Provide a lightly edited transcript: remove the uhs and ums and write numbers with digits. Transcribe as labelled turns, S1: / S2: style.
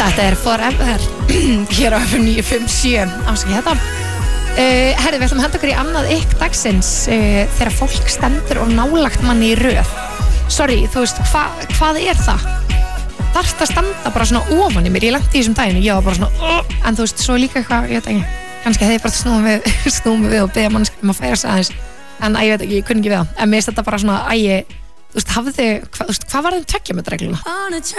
S1: Þetta Forever hér á FM 957 ásaki þetta herri, við ætlum að henda okkur í annað ykk dagsins þegar fólk stendur og nálagt manni í röð sorry, þú veist, hvað það? Þarft að standa bara svona ofan í mér ég lenti í þessum daginu, ég var bara svona en þú veist, svo líka eitthvað, ég veit ekki kannski hefði ég bara snúið við og beða mannskjum að færa sig aðeins en ég veit ekki, ég kunni ekki við það en mér finnst þetta bara svona, þú veist, hvað var þeim 2 metra regluna?